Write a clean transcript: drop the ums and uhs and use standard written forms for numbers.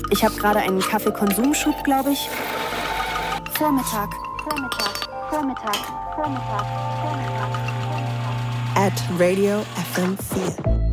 Ich habe gerade einen Kaffeekonsumschub, glaube ich. Vormittag. At Radio FM4.